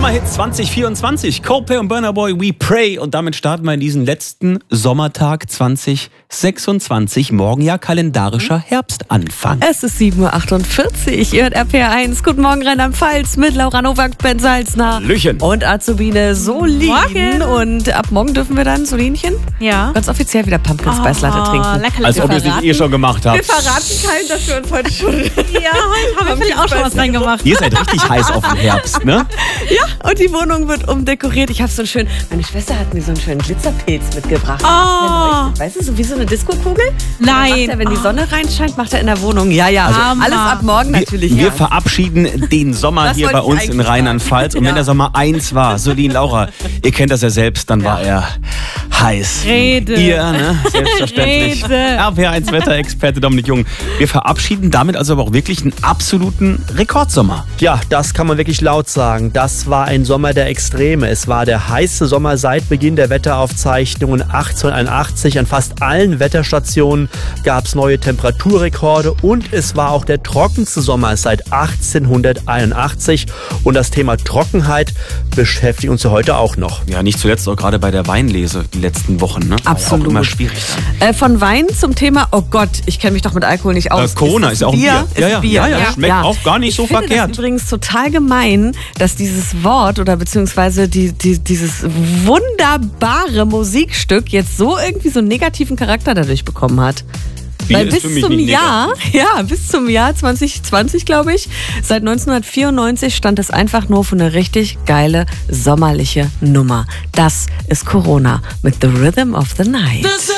Sommerhits 2024. Coldplay und Burna Boy, We Pray. Und damit starten wir in diesen letzten Sommertag 2026. Morgen ja kalendarischer Herbstanfang. Es ist 7.48 Uhr. Ihr hört RPR1. Guten Morgen, Rheinland-Pfalz mit Laura Nowak, Ben Salzner. Hallöchen. Und Azubine Solin. Morgen. Und ab morgen dürfen wir dann, Solinchen, Ja. ganz offiziell wieder Pumpkin Spice Latte trinken. Lecker, Als ob ihr es nicht schon gemacht habt. Wir verraten keinen, dass wir uns heute schon... Ja, heute haben wir vielleicht auch schon was reingemacht. Ihr seid richtig heiß auf den Herbst, ne? Ja, und die Wohnung wird umdekoriert. Ich habe so einen schönen... Meine Schwester hat mir so einen schönen Glitzerpilz mitgebracht. Oh. Weißt du, so wie so eine Diskokugel? Nein. Macht er, wenn die Sonne reinscheint, macht er in der Wohnung. Ja, ja. Also Hammer. alles ab morgen natürlich. Wir ja. verabschieden den Sommer Das hier wollte bei ich uns in eigentlich Rheinland-Pfalz. Und wenn Ja. der Sommer 1 war, Solin, Laura, ihr kennt das ja selbst, dann war er heiß. Rede. Ihr, ne? Selbstverständlich. Rede. RPR1 Wetterexperte Dominik Jung. Wir verabschieden damit also aber auch wirklich einen absoluten Rekordsommer. Ja, das kann man wirklich laut sagen. Das war ein Sommer der Extreme. Es war der heiße Sommer seit Beginn der Wetteraufzeichnungen 1881. An fast allen Wetterstationen gab es neue Temperaturrekorde und es war auch der trockenste Sommer seit 1881. Und das Thema Trockenheit beschäftigt uns ja heute auch noch. Ja, nicht zuletzt auch gerade bei der Weinlese die letzten Wochen, ne? War Absolut. ja auch immer schwierig. Von Wein zum Thema, oh Gott, ich kenne mich doch mit Alkohol nicht aus. Corona ist ja auch ein Bier. Ist ein Bier. Ja, schmeckt auch gar nicht so Ich finde verkehrt. das übrigens total gemein, dass dieses Wort oder beziehungsweise dieses wunderbare Musikstück jetzt so irgendwie so einen negativen Charakter dadurch bekommen hat. Bier Weil ist für mich nicht bis zum Jahr 2020, glaube ich, seit 1994 stand es einfach nur für eine richtig geile sommerliche Nummer. Das ist Corona mit The Rhythm of the Night.